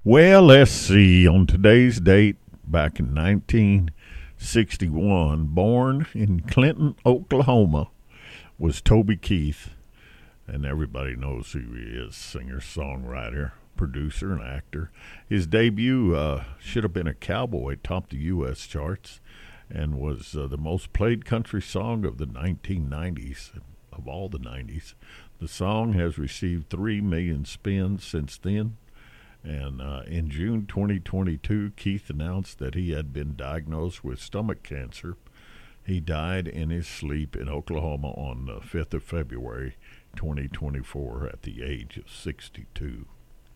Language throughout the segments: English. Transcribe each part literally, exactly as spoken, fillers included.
Well, let's see. On today's date, back in nineteen sixty-one, born in Clinton, Oklahoma, was Toby Keith. And everybody knows who he is, singer, songwriter, producer, and actor. His debut uh, should have been a cowboy, topped the U S charts, and was uh, the most played country song of the nineteen nineties, of all the nineties. The song has received three million spins since then. And uh, in June twenty twenty-two, Keith announced that he had been diagnosed with stomach cancer. He died in his sleep in Oklahoma on the fifth of February, twenty twenty-four, at the age of sixty-two.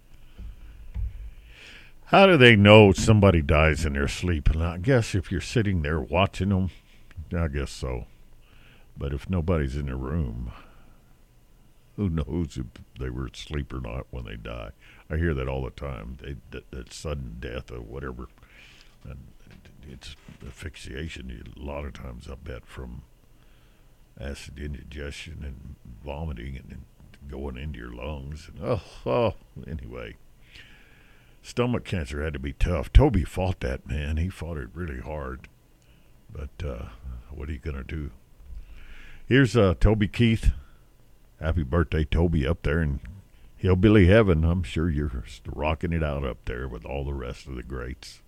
How do they know somebody dies in their sleep? And I guess if you're sitting there watching them, I guess so. But if nobody's in the room, who knows if they were asleep or not when they die? I hear that all the time. They, that, that sudden death or whatever, and it's asphyxiation. A lot of times, I bet, from acid indigestion and vomiting and going into your lungs. And, oh, oh, anyway. Stomach cancer had to be tough. Toby fought that, man. He fought it really hard. But uh, what are you going to do? Here's uh, Toby Keith. Happy birthday, Toby, up there in Hillbilly Heaven. I'm sure you're rocking it out up there with all the rest of the greats.